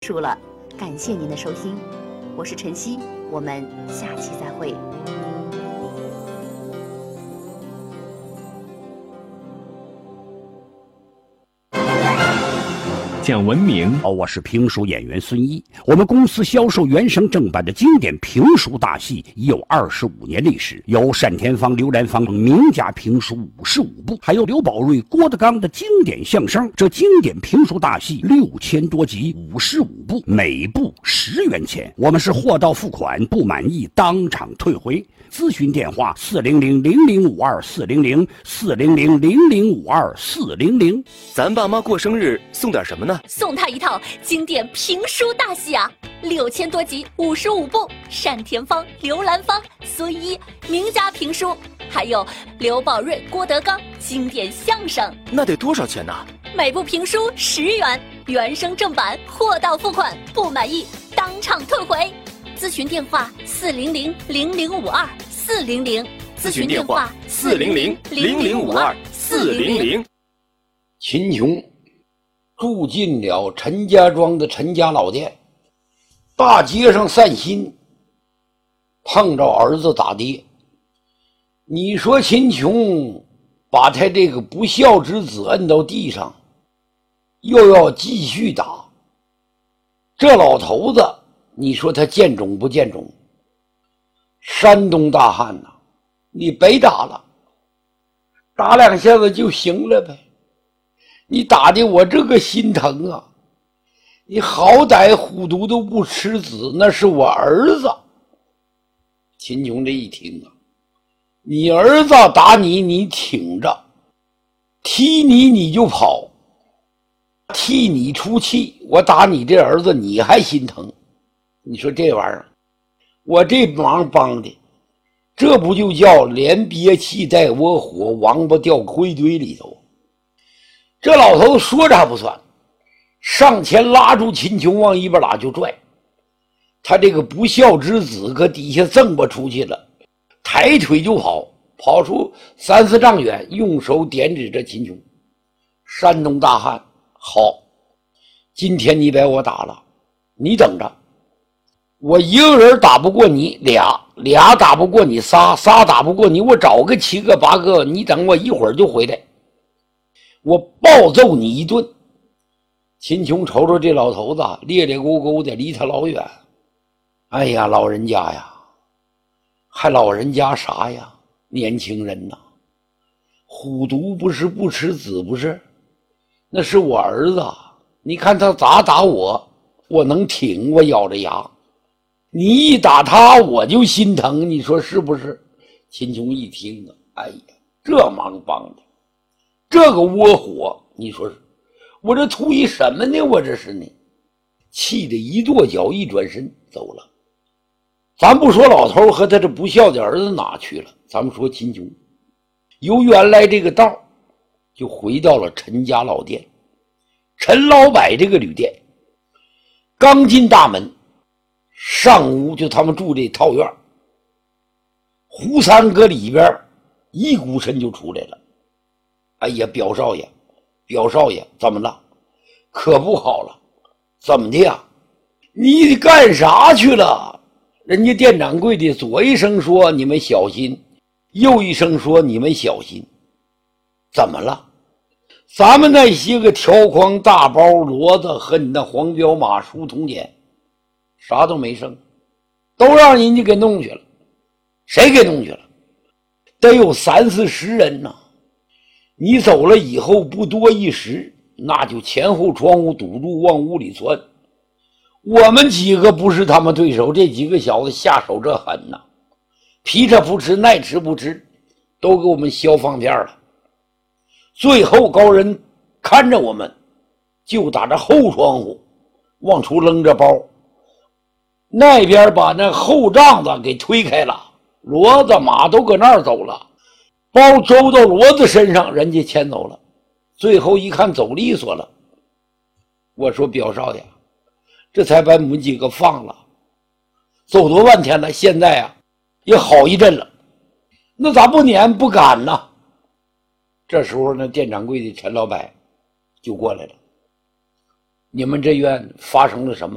束了，感谢您的收听，我是晨曦，我们下期再会。 讲文明我是评书演员孙一。我们公司销售原声正版的经典评书大戏已有25年历史，有单田芳、刘兰芳名家评书55部，还有刘宝瑞、郭德纲的经典相声。这经典评书大戏6000多集，55部，每部10元钱。我们是货到付款，不满意当场退回。咨询电话400-0052-400-400-0052-400。 咱爸妈过生日送点什么呢？ 送他一套经典评书大戏啊，6000多集，55部，单田芳、刘兰芳、孙一名家评书，还有刘宝瑞、郭德纲经典相声。 那得多少钱呢？ 每部评书10元，原声正版，货到付款，不满意当场退回。咨询电话400-0052-400， 咨询电话400-0052-400。 秦琼住进了陈家庄的陈家老店，大街上散心，碰着儿子打爹。你说秦琼把他这个不孝之子摁到地上，又要继续打，这老头子你说他见种不见种？山东大汉呐，你别打了，打2下子就行了呗。你打的我这个心疼啊！你好歹虎毒都不吃子，那是我儿子。秦琼这一听啊，你儿子打你，你挺着，踢你你就跑，替你出气，我打你这儿子你还心疼？你说这玩意儿，我这忙帮的，这不就叫连憋气带窝火，王八掉灰堆里头？这老头子说着还不算，上前拉住秦琼往一边拉就拽，他这个不孝之子搁底下挣吧出去了，抬腿就跑，跑出3、4丈远，用手点指着秦琼。山东大汉，好，今天你把我打了，你等着，我一个人打不过你俩打不过你仨打不过你，我找个7个8个，你等我一会儿就回来，我暴揍你一顿。秦琼瞅瞅这老头子咧咧勾勾的，离他老远。哎呀，老人家呀，还老人家啥呀？年轻人呐，虎毒不是不吃子不是，那是我儿子。你看他咋打我，我能挺，我咬着牙。你一打他我就心疼，你说是不是？秦琼一听啊，哎呀，这忙帮的，这个窝火，你说是我这图一什么呢？我这是呢，气得一跺脚，一转身走了。咱不说老头和他这不孝的儿子哪去了，咱们说秦琼由原来这个道就回到了陈家老店，陈老柏这个旅店。刚进大门，上屋就他们住这套院，胡三搁里边一股身就出来了。哎呀，表少爷怎么了？可不好了。怎么的呀？你干啥去了？人家店掌柜的左一声说你们小心，右一声说你们小心。怎么了？咱们那些个条框大包骡子和你那黄骠马书铜钱啥都没剩，都让人家给弄去了。谁给弄去了？得有30、40人呢。你走了以后不多一时，那就前后窗户堵住，往屋里钻。我们几个不是他们对手，这几个小子下手这狠呐，皮吃不吃，耐吃不吃，都给我们削方片了。最后高人看着我们，就打着后窗户往出扔着包，那边把那后帐子给推开了，骡子马都搁那儿走了，包周到骡子身上，人家牵走了。最后一看走利索了，我说表少爷，这才把我们几个放了，走多半天了，现在啊也好一阵了，那咋不撵不赶呢？这时候呢，店掌柜的陈老柏就过来了，你们这院发生了什么？